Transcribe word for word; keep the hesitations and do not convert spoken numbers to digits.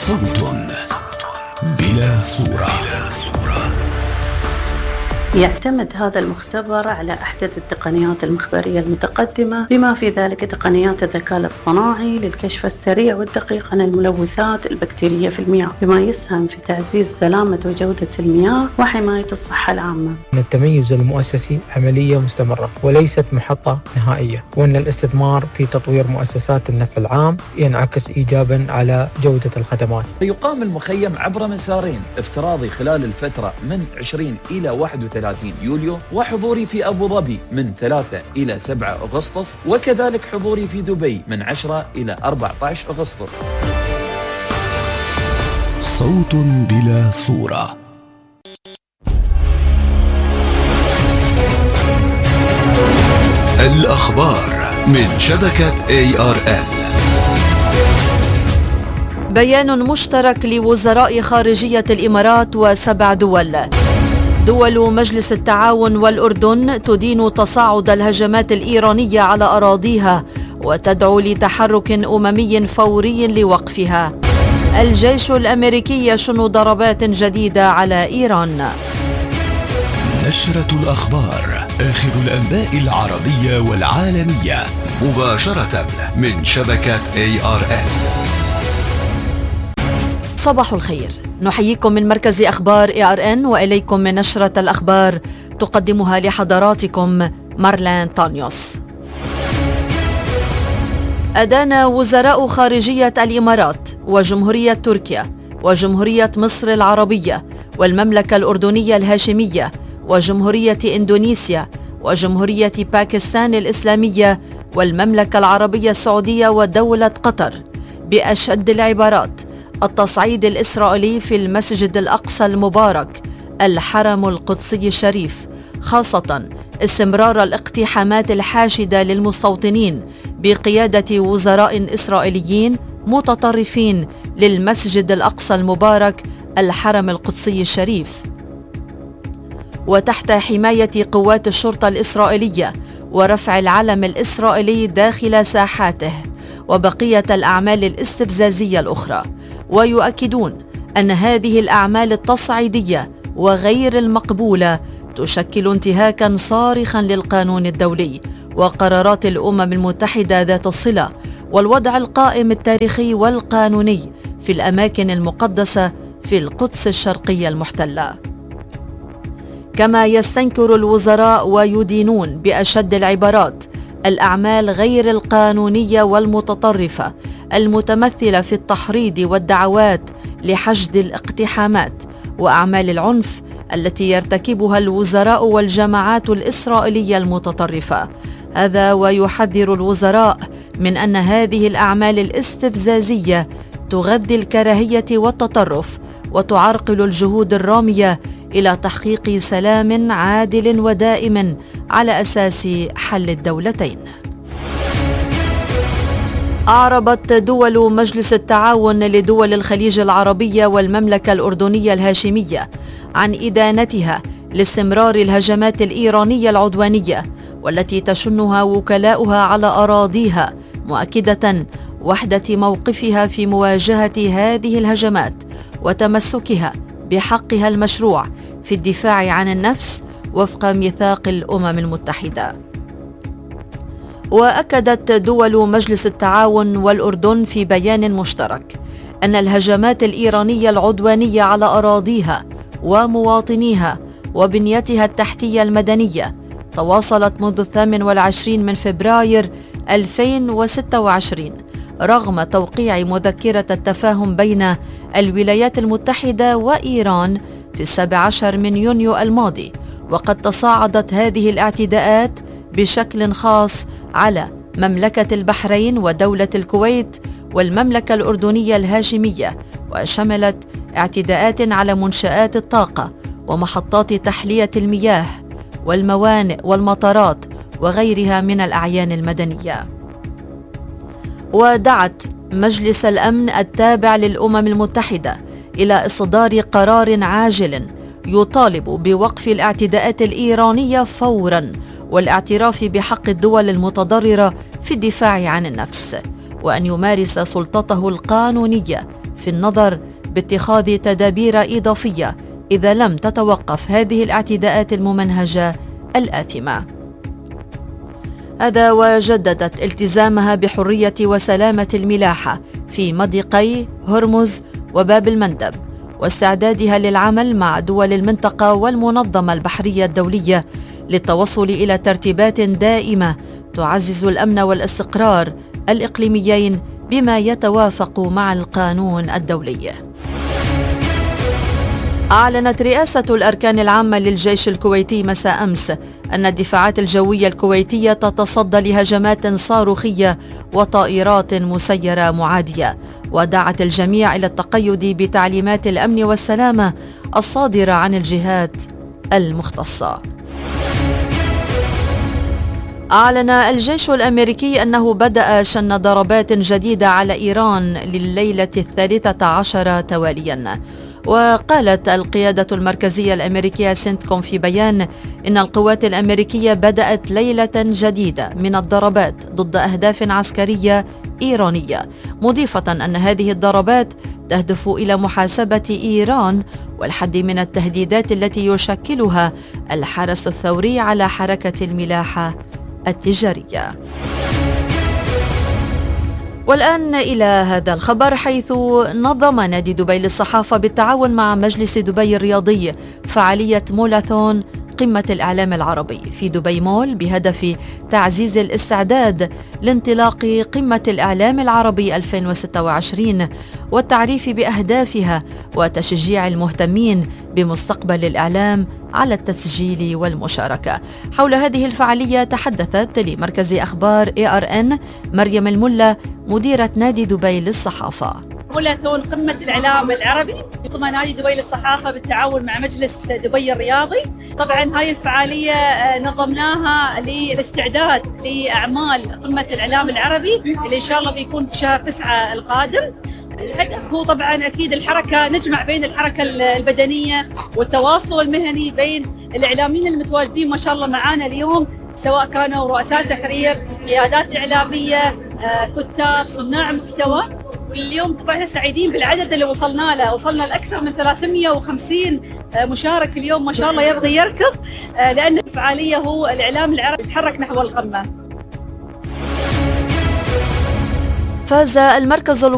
صوت بلا صورة. يعتمد هذا المختبر على أحدث التقنيات المخبرية المتقدمة، بما في ذلك تقنيات الذكاء الاصطناعي للكشف السريع والدقيق عن الملوثات البكتيرية في المياه، بما يسهم في تعزيز سلامة وجودة المياه وحماية الصحة العامة. أن التميز المؤسسي عملية مستمرة وليست محطة نهائية، وأن الاستثمار في تطوير مؤسسات النفع العام ينعكس إيجابا على جودة الخدمات. يقام المخيم عبر مسارين، افتراضي خلال الفترة من عشرين إلى واحد وثلاثين يوليو، وحضوري في أبو ظبي من ثلاثة إلى سبعة أغسطس، وكذلك حضوري في دبي من عشرة إلى أربعة عشر أغسطس. صوت بلا صورة. الأخبار من شبكة إيه آر إل. بيان مشترك لوزراء خارجية الإمارات وسبع دول. دول مجلس التعاون والأردن تدين تصاعد الهجمات الإيرانية على أراضيها وتدعو لتحرك أممي فوري لوقفها. الجيش الأمريكي يشن ضربات جديدة على إيران. نشرة الأخبار، آخر الأنباء العربية والعالمية، مباشرة من شبكة إيه آر إل. صباح الخير، نحييكم من مركز أخبار إيه آر إن، وإليكم من نشرة الأخبار تقدمها لحضراتكم مارلين تانيوس. أدان وزراء خارجية الإمارات وجمهورية تركيا وجمهورية مصر العربية والمملكة الأردنية الهاشمية وجمهورية إندونيسيا وجمهورية باكستان الإسلامية والمملكة العربية السعودية ودولة قطر بأشد العبارات التصعيد الإسرائيلي في المسجد الأقصى المبارك الحرم القدسي الشريف، خاصة استمرار الاقتحامات الحاشدة للمستوطنين بقيادة وزراء إسرائيليين متطرفين للمسجد الأقصى المبارك الحرم القدسي الشريف، وتحت حماية قوات الشرطة الإسرائيلية ورفع العلم الإسرائيلي داخل ساحاته وبقية الأعمال الاستفزازية الأخرى. ويؤكدون أن هذه الأعمال التصعيدية وغير المقبولة تشكل انتهاكاً صارخاً للقانون الدولي وقرارات الأمم المتحدة ذات الصلة والوضع القائم التاريخي والقانوني في الأماكن المقدسة في القدس الشرقية المحتلة. كما يستنكر الوزراء ويدينون بأشد العبارات الأعمال غير القانونية والمتطرفة المتمثلة في التحريض والدعوات لحشد الاقتحامات وأعمال العنف التي يرتكبها الوزراء والجماعات الإسرائيلية المتطرفة. هذا ويحذر الوزراء من أن هذه الأعمال الاستفزازية تغذي الكراهية والتطرف وتعرقل الجهود الرامية إلى تحقيق سلام عادل ودائم على أساس حل الدولتين. أعربت دول مجلس التعاون لدول الخليج العربية والمملكة الأردنية الهاشمية عن إدانتها لاستمرار الهجمات الإيرانية العدوانية والتي تشنها وكلاؤها على أراضيها، مؤكدة وحدة موقفها في مواجهة هذه الهجمات وتمسكها بحقها المشروع في الدفاع عن النفس وفق ميثاق الأمم المتحدة. وأكدت دول مجلس التعاون والأردن في بيان مشترك أن الهجمات الإيرانية العدوانية على أراضيها ومواطنيها وبنيتها التحتية المدنية تواصلت منذ الثامن والعشرين من فبراير ألفين وستة وعشرين رغم توقيع مذكرة التفاهم بين الولايات المتحدة وإيران في السابع عشر من يونيو الماضي. وقد تصاعدت هذه الاعتداءات بشكل خاص على مملكة البحرين ودولة الكويت والمملكة الأردنية الهاشمية، وشملت اعتداءات على منشآت الطاقة ومحطات تحلية المياه والموانئ والمطارات وغيرها من الأعيان المدنية. ودعت مجلس الأمن التابع للأمم المتحدة إلى إصدار قرار عاجل يطالب بوقف الاعتداءات الإيرانية فوراً والاعتراف بحق الدول المتضررة في الدفاع عن النفس، وأن يمارس سلطته القانونية في النظر باتخاذ تدابير إضافية إذا لم تتوقف هذه الاعتداءات الممنهجة الآثمة. هذا وجددت التزامها بحرية وسلامة الملاحة في مضيقي هرمز وباب المندب، واستعدادها للعمل مع دول المنطقة والمنظمة البحرية الدولية للتوصل إلى ترتيبات دائمة تعزز الأمن والاستقرار الإقليميين بما يتوافق مع القانون الدولي. أعلنت رئاسة الأركان العامة للجيش الكويتي مساء أمس أن الدفاعات الجوية الكويتية تتصدى لهجمات صاروخية وطائرات مسيرة معادية، ودعت الجميع إلى التقيد بتعليمات الأمن والسلامة الصادرة عن الجهات المختصة. أعلن الجيش الأمريكي أنه بدأ شن ضربات جديدة على إيران لليلة الثالثة عشر توالياً. وقالت القيادة المركزية الأمريكية سنتكوم في بيان إن القوات الأمريكية بدأت ليلة جديدة من الضربات ضد أهداف عسكرية إيرانية، مضيفة أن هذه الضربات تهدف إلى محاسبة إيران والحد من التهديدات التي يشكلها الحرس الثوري على حركة الملاحة التجارية. والآن إلى هذا الخبر، حيث نظم نادي دبي للصحافة بالتعاون مع مجلس دبي الرياضي فعالية مولاثون قمة الإعلام العربي في دبي مول بهدف تعزيز الاستعداد لانطلاق قمة الإعلام العربي ألفين وستة وعشرين والتعريف بأهدافها وتشجيع المهتمين بمستقبل الإعلام على التسجيل والمشاركة. حول هذه الفعالية تحدثت لمركز أخبار إيه آر إن مريم الملا مديرة نادي دبي للصحافة. مولاثون قمة الإعلام العربي ضمن نادي دبي للصحافة بالتعاون مع مجلس دبي الرياضي. طبعا هاي الفعالية نظمناها للاستعداد لأعمال قمة الإعلام العربي اللي إن شاء الله بيكون في شهر تسعة القادم. الهدف هو طبعا أكيد الحركة، نجمع بين الحركة البدنية والتواصل المهني بين الإعلاميين المتواجدين ما شاء الله معانا اليوم، سواء كانوا رؤساء تحرير، قيادات إعلامية، كتاب، صناع محتوى. واليوم طبعا سعيدين بالعدد اللي وصلنا له، وصلنا لأكثر من ثلاثمئة وخمسين مشارك اليوم ما شاء الله يبغي يركض، لأن الفعالية هو الإعلام العربي يتحرك نحو القمة. فاز المركز